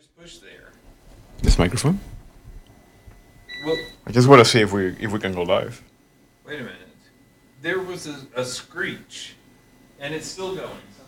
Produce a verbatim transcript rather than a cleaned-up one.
just push there? This microphone? Well, I just want to see if we if we can go live. wait a minute. There was a, a screech, and it's still going. So